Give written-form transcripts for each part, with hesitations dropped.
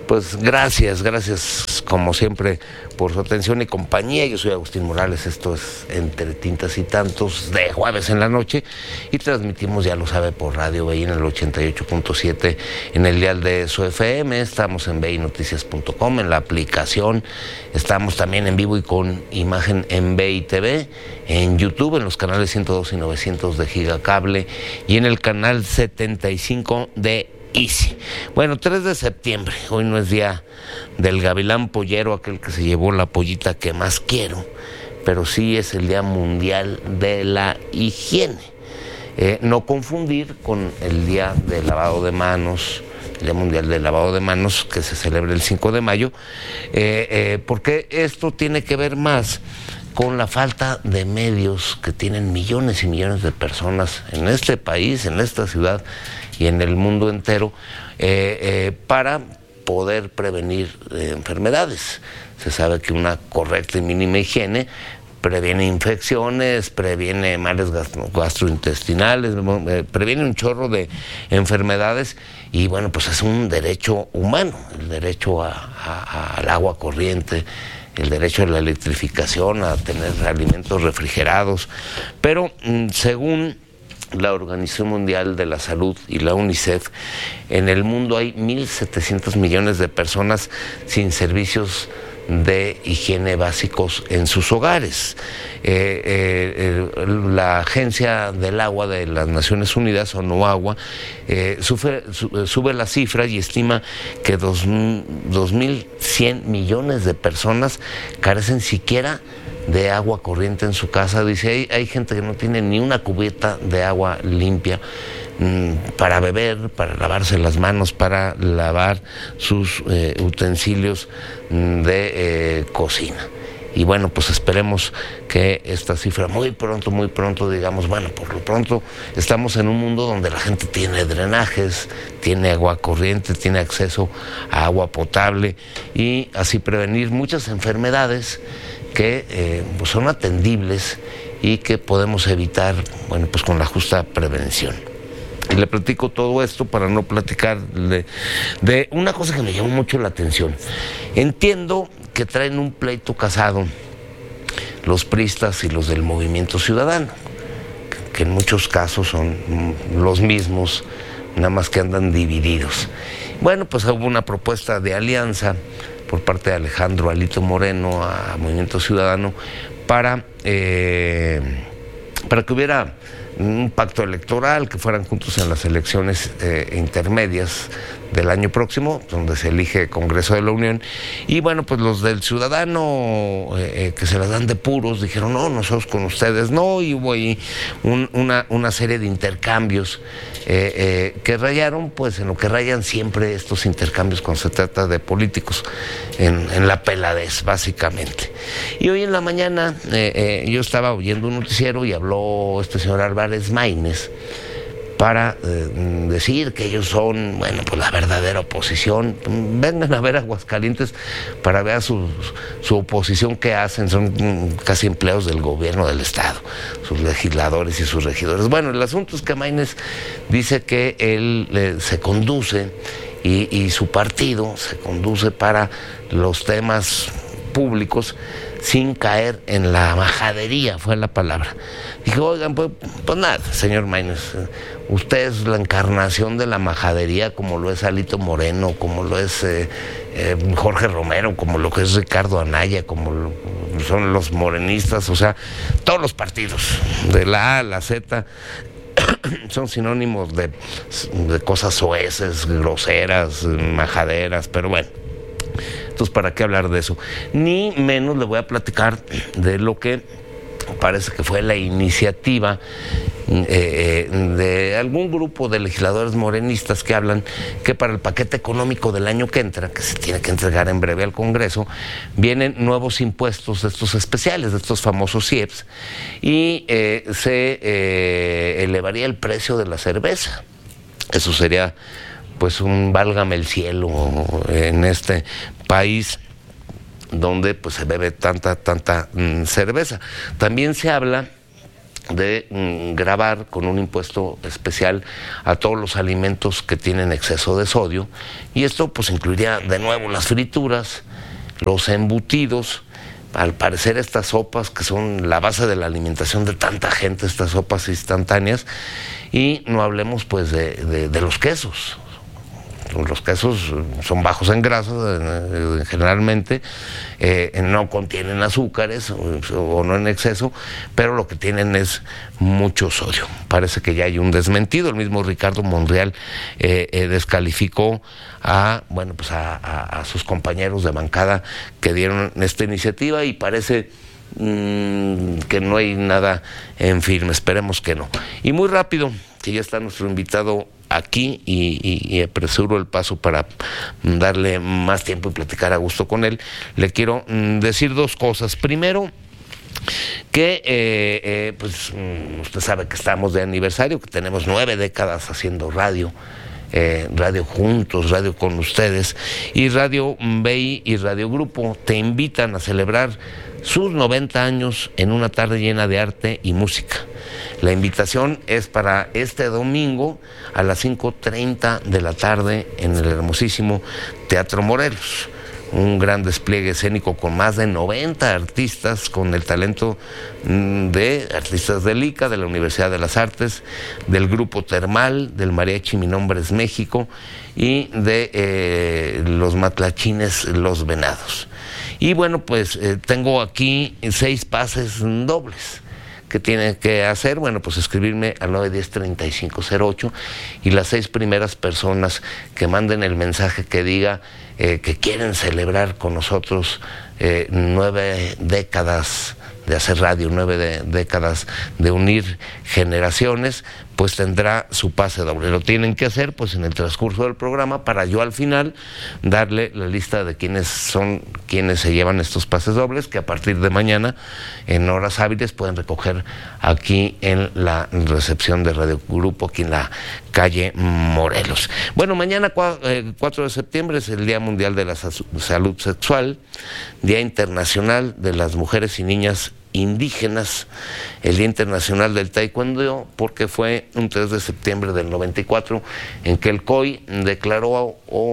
Pues gracias como siempre por su atención y compañía. Yo soy Agustín Morales, esto es Entre Tintas y Tantos de jueves en la noche y transmitimos, ya lo sabe, por Radio BI en el 88.7 en el dial de su FM. Estamos en binoticias.com, en la aplicación. Estamos también en vivo y con imagen en BI TV, en YouTube, en los canales 102 y 900 de Gigacable y en el canal 75 de Easy. Bueno, 3 de septiembre, hoy no es día del gavilán pollero, aquel que se llevó la pollita que más quiero, pero sí es el Día Mundial de la Higiene. No confundir con el Día del Lavado de Manos, el Día Mundial del Lavado de Manos, que se celebra el 5 de mayo, porque esto tiene que ver más con la falta de medios que tienen millones y millones de personas en este país, en esta ciudad y en el mundo entero, para poder prevenir enfermedades. Se sabe que una correcta y mínima higiene previene infecciones, previene males gastrointestinales, previene un chorro de enfermedades y bueno, pues es un derecho humano, el derecho al agua corriente, el derecho a la electrificación, a tener alimentos refrigerados, pero según la Organización Mundial de la Salud y la UNICEF, en el mundo hay 1.700 millones de personas sin servicios de higiene básicos en sus hogares. La Agencia del Agua de las Naciones Unidas, ONUAGUA, sube la cifra y estima que 2.100 millones de personas carecen siquiera de agua corriente en su casa. Dice, hay gente que no tiene ni una cubeta de agua limpia para beber, para lavarse las manos, para lavar sus utensilios de cocina. Y bueno, pues esperemos que esta cifra muy pronto digamos, bueno, por lo pronto estamos en un mundo donde la gente tiene drenajes, tiene agua corriente, tiene acceso a agua potable y así prevenir muchas enfermedades que pues son atendibles y que podemos evitar, bueno, pues con la justa prevención. Y le platico todo esto para no platicar de una cosa que me llamó mucho la atención. Entiendo que traen un pleito casado los priistas y los del Movimiento Ciudadano, que en muchos casos son los mismos, nada más que andan divididos. Bueno, pues hubo una propuesta de alianza por parte de Alejandro Alito Moreno a Movimiento Ciudadano para que hubiera un pacto electoral, que fueran juntos en las elecciones intermedias del año próximo, donde se elige Congreso de la Unión. Y bueno, pues los del Ciudadano, que se las dan de puros, dijeron, no, nosotros con ustedes no, y hubo ahí una serie de intercambios que rayaron, pues en lo que rayan siempre estos intercambios cuando se trata de políticos, en la peladez, básicamente. Y hoy en la mañana yo estaba oyendo un noticiero y habló este señor Álvarez Maínez para decir que ellos son, bueno, pues la verdadera oposición. Vengan a ver Aguascalientes para ver su oposición que hacen, son casi empleados del gobierno del estado, sus legisladores y sus regidores. Bueno, el asunto es que Maínez dice que él se conduce y su partido se conduce para los temas públicos sin caer en la majadería, fue la palabra. Dijo, oigan, pues nada, señor Maínez, usted es la encarnación de la majadería, como lo es Alito Moreno, como lo es Jorge Romero, como lo que es Ricardo Anaya, como son los morenistas, o sea, todos los partidos, de la A a la Z, son sinónimos de cosas soeces, groseras, majaderas, pero bueno. Entonces, ¿para qué hablar de eso? Ni menos le voy a platicar de lo que parece que fue la iniciativa de algún grupo de legisladores morenistas que hablan que para el paquete económico del año que entra, que se tiene que entregar en breve al Congreso, vienen nuevos impuestos de estos especiales, de estos famosos IEPS, y se elevaría el precio de la cerveza. Eso sería pues un válgame el cielo en este país donde pues se bebe tanta cerveza. También se habla de gravar con un impuesto especial a todos los alimentos que tienen exceso de sodio, y esto pues incluiría de nuevo las frituras, los embutidos. Al parecer estas sopas que son la base de la alimentación de tanta gente, estas sopas instantáneas, y no hablemos pues de los quesos. Los quesos son bajos en grasa generalmente, no contienen azúcares o no en exceso, pero lo que tienen es mucho sodio. Parece que ya hay un desmentido. El mismo Ricardo Monreal descalificó a sus compañeros de bancada que dieron esta iniciativa, y parece que no hay nada en firme. Esperemos que no. Y muy rápido, que ya está nuestro invitado aquí, y apresuro el paso para darle más tiempo y platicar a gusto con él, le quiero decir dos cosas. Primero, que usted sabe que estamos de aniversario, que tenemos 9 décadas haciendo radio, radio juntos, radio con ustedes, y Radio BI y Radio Grupo te invitan a celebrar sus 90 años en una tarde llena de arte y música. La invitación es para este domingo a las 5:30 de la tarde en el hermosísimo Teatro Morelos. Un gran despliegue escénico con más de 90 artistas, con el talento de artistas del ICA, de la Universidad de las Artes, del Grupo Termal, del Mariachi Mi Nombre es México y de los matlachines Los Venados. Y bueno, pues tengo aquí 6 pases dobles. ¿Qué tiene que hacer? Bueno, pues escribirme al 910-3508, y las 6 primeras personas que manden el mensaje que diga que quieren celebrar con nosotros 9 décadas de hacer radio, 9 décadas de unir generaciones, pues tendrá su pase doble. Lo tienen que hacer pues en el transcurso del programa, para yo al final darle la lista de quiénes son quienes se llevan estos pases dobles, que a partir de mañana en horas hábiles pueden recoger aquí en la recepción de Radio Grupo, aquí en la calle Morelos. Bueno, mañana 4 de septiembre es el Día Mundial de la Salud Sexual, Día Internacional de las Mujeres y Niñas Indígenas, el Día Internacional del Taekwondo, porque fue un 3 de septiembre del 94 en que el COI declaró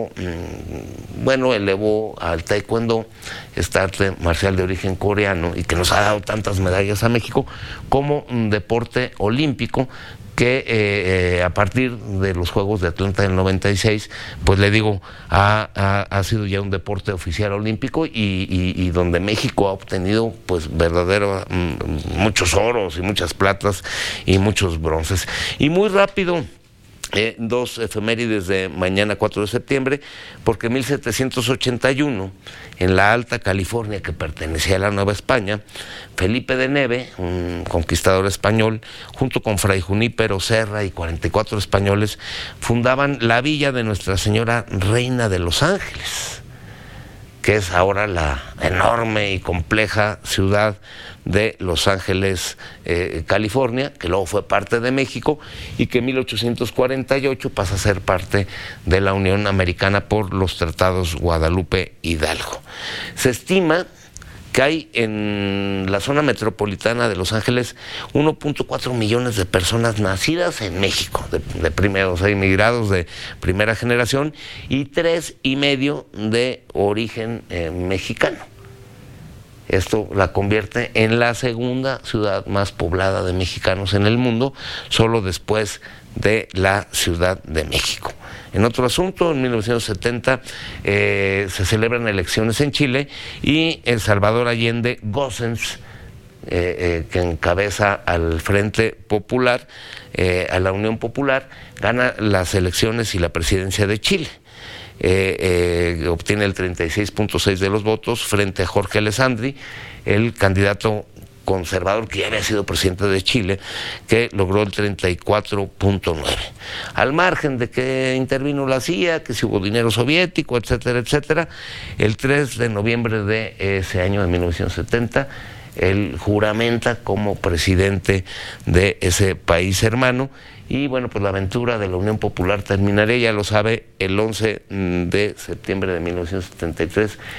elevó al Taekwondo, esta arte marcial de origen coreano y que nos ha dado tantas medallas a México, como un deporte olímpico, que a partir de los Juegos de Atlanta del 96, pues le digo, ha sido ya un deporte oficial olímpico, y donde México ha obtenido pues muchos oros y muchas platas y muchos bronces. Y muy rápido, 2 efemérides de mañana 4 de septiembre, porque en 1781, en la Alta California, que pertenecía a la Nueva España, Felipe de Neve, un conquistador español, junto con Fray Junípero Serra y 44 españoles, fundaban la villa de Nuestra Señora Reina de los Ángeles, que es ahora la enorme y compleja ciudad de Los Ángeles, California, que luego fue parte de México, y que en 1848 pasa a ser parte de la Unión Americana por los tratados Guadalupe Hidalgo. Se estima que hay en la zona metropolitana de Los Ángeles 1.4 millones de personas nacidas en México, de primeros, inmigrados de primera generación, y 3,5 de origen mexicano. Esto la convierte en la segunda ciudad más poblada de mexicanos en el mundo, solo después de la Ciudad de México. En otro asunto, en 1970 se celebran elecciones en Chile, y el Salvador Allende Gossens, que encabeza al Frente Popular, a la Unión Popular, gana las elecciones y la presidencia de Chile. Obtiene el 36.6% de los votos frente a Jorge Alessandri, el candidato conservador que ya había sido presidente de Chile, que logró el 34.9%. Al margen de que intervino la CIA, que si hubo dinero soviético, etcétera, etcétera, el 3 de noviembre de ese año, de 1970, él juramenta como presidente de ese país hermano. Y bueno, pues la aventura de la Unión Popular terminaría, ya lo sabe, el 11 de septiembre de 1973,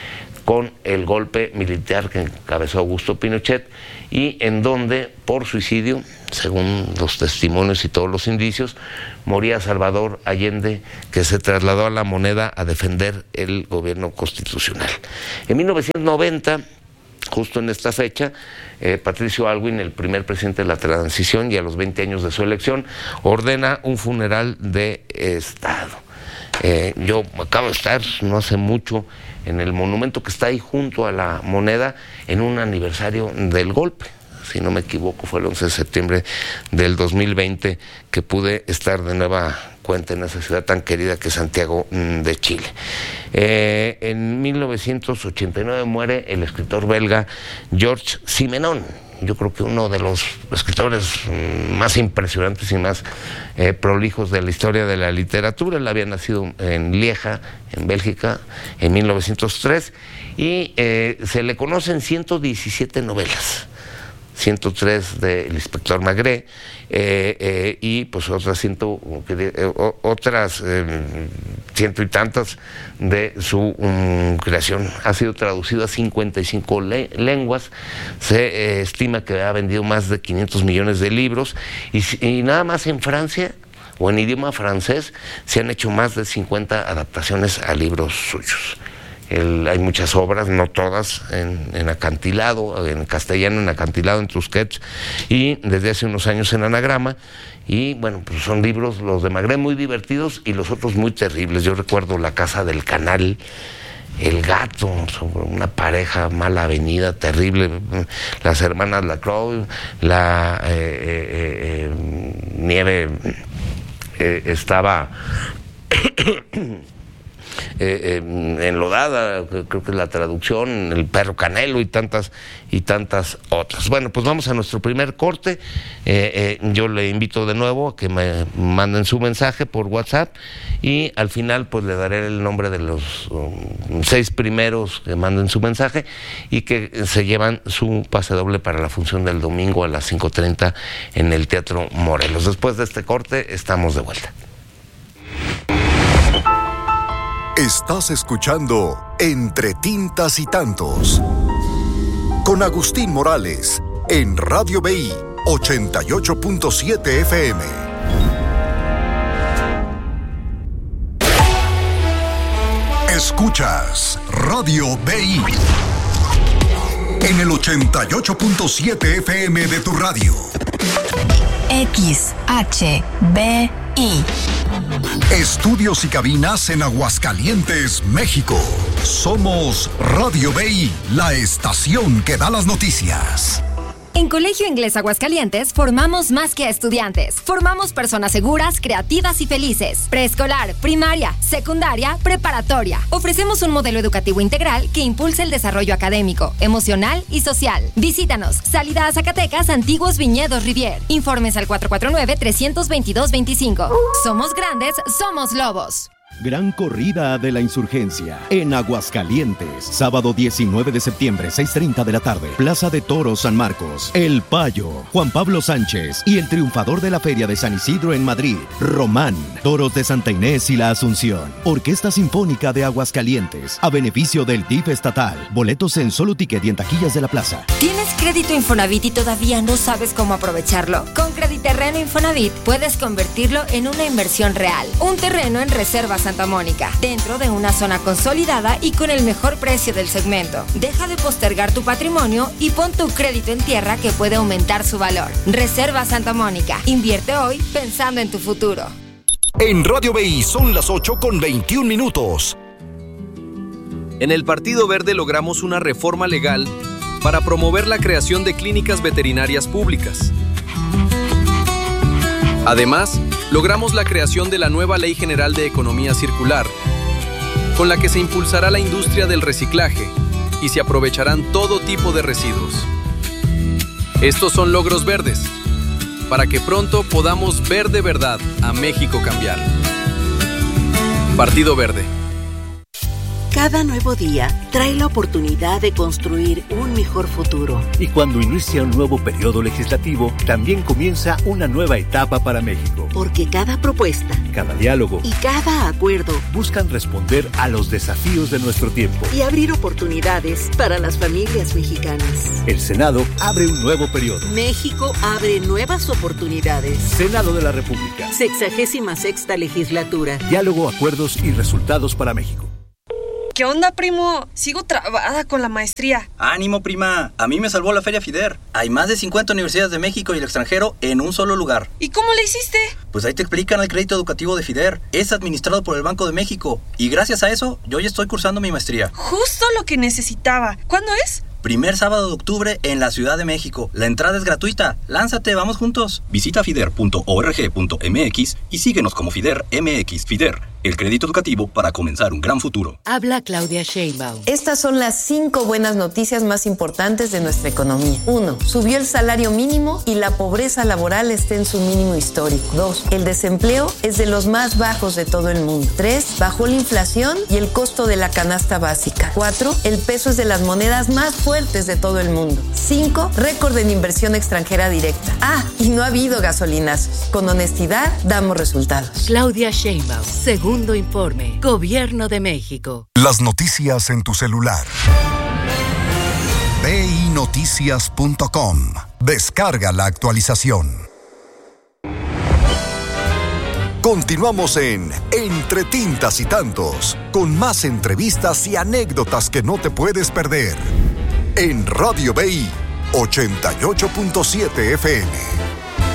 con el golpe militar que encabezó Augusto Pinochet y en donde, por suicidio, según los testimonios y todos los indicios, moría Salvador Allende, que se trasladó a La Moneda a defender el gobierno constitucional. En 1990, justo en esta fecha, Patricio Aylwin, el primer presidente de la transición y a los 20 años de su elección, ordena un funeral de Estado. Yo acabo de estar no hace mucho en el monumento que está ahí junto a La Moneda en un aniversario del golpe. Si no me equivoco, fue el 11 de septiembre del 2020 que pude estar de nueva cuenta en esa ciudad tan querida que es Santiago de Chile. En 1989 muere el escritor belga Georges Simenon. Yo creo que uno de los escritores más impresionantes y más prolijos de la historia de la literatura. Él había nacido en Lieja, en Bélgica, en 1903, y se le conocen 117 novelas. 103 del Inspector Maigret y pues otras ciento y tantas de su creación. Ha sido traducido a 55 lenguas. Se estima que ha vendido más de 500 millones de libros y nada más en Francia o en idioma francés se han hecho más de 50 adaptaciones a libros suyos. Hay muchas obras, no todas, en acantilado, en castellano, en acantilado, en Tusquets, y desde hace unos años en anagrama. Y bueno, pues son libros, los de Maigret, muy divertidos y los otros muy terribles. Yo recuerdo La Casa del Canal, El Gato, sobre una pareja mal avenida, terrible, las hermanas Lacroix, la nieve estaba enlodada, creo que es la traducción, El Perro Canelo y tantas otras. Bueno, pues vamos a nuestro primer corte. Yo le invito de nuevo a que me manden su mensaje por WhatsApp y al final pues le daré el nombre de los 6 primeros que manden su mensaje y que se llevan su pase doble para la función del domingo a las 5:30 en el Teatro Morelos. Después de este corte estamos de vuelta. Estás escuchando Entre Tintas y Tantos con Agustín Morales en Radio BI 88.7 FM. Escuchas Radio BI en el 88.7 FM de tu radio. XHBI. Estudios y cabinas en Aguascalientes, México. Somos Radio BI, la estación que da las noticias. En Colegio Inglés Aguascalientes formamos más que a estudiantes. Formamos personas seguras, creativas y felices. Preescolar, primaria, secundaria, preparatoria. Ofrecemos un modelo educativo integral que impulsa el desarrollo académico, emocional y social. Visítanos. Salida a Zacatecas, Antiguos Viñedos Rivier. Informes al 449-322-25. Somos grandes, somos lobos. Gran Corrida de la Insurgencia en Aguascalientes, sábado 19 de septiembre, 6:30 de la tarde, Plaza de Toros San Marcos. El Payo, Juan Pablo Sánchez y el triunfador de la Feria de San Isidro en Madrid, Román. Toros de Santa Inés y la Asunción. Orquesta Sinfónica de Aguascalientes, a beneficio del DIF estatal. Boletos en Solo Ticket y en taquillas de la plaza. ¿Tienes crédito Infonavit y todavía no sabes cómo aprovecharlo? Con Crediterreno Infonavit puedes convertirlo en una inversión real. Un terreno en Reserva Santa Mónica, dentro de una zona consolidada y con el mejor precio del segmento. Deja de postergar tu patrimonio y pon tu crédito en tierra que puede aumentar su valor. Reserva Santa Mónica. Invierte hoy pensando en tu futuro. En Radio BI son las 8:21. En el Partido Verde logramos una reforma legal para promover la creación de clínicas veterinarias públicas. Además, logramos la creación de la nueva Ley General de Economía Circular, con la que se impulsará la industria del reciclaje y se aprovecharán todo tipo de residuos. Estos son logros verdes, para que pronto podamos ver de verdad a México cambiar. Partido Verde. Cada nuevo día trae la oportunidad de construir un mejor futuro. Y cuando inicia un nuevo periodo legislativo, también comienza una nueva etapa para México. Porque cada propuesta, cada diálogo y cada acuerdo buscan responder a los desafíos de nuestro tiempo y abrir oportunidades para las familias mexicanas. El Senado abre un nuevo periodo. México abre nuevas oportunidades. Senado de la República. 66ª legislatura. Diálogo, acuerdos y resultados para México. ¿Qué onda, primo? Sigo trabada con la maestría. ¡Ánimo, prima! A mí me salvó la Feria FIDER. Hay más de 50 universidades de México y el extranjero en un solo lugar. ¿Y cómo le hiciste? Pues ahí te explican el crédito educativo de FIDER. Es administrado por el Banco de México. Y gracias a eso, yo ya estoy cursando mi maestría. Justo lo que necesitaba. ¿Cuándo es? Primer sábado de octubre en la Ciudad de México. La entrada es gratuita. Lánzate, vamos juntos. Visita fider.org.mx y síguenos como FIDER MX. FIDER, el crédito educativo para comenzar un gran futuro. Habla Claudia Sheinbaum. Estas son las 5 buenas noticias más importantes de nuestra economía. 1. Subió el salario mínimo y la pobreza laboral está en su mínimo histórico. 2. El desempleo es de los más bajos de todo el mundo. 3. Bajó la inflación y el costo de la canasta básica. 4. El peso es de las monedas más fuertes de todo el mundo. 5. Récord en inversión extranjera directa. Y no ha habido gasolinazos. Con honestidad damos resultados. Claudia Sheinbaum. Segundo informe. Gobierno de México. Las noticias en tu celular. BINoticias.com. Descarga la actualización. Continuamos en Entre Tintas y Tantos, con más entrevistas y anécdotas que no te puedes perder. En Radio BI 88.7 FM.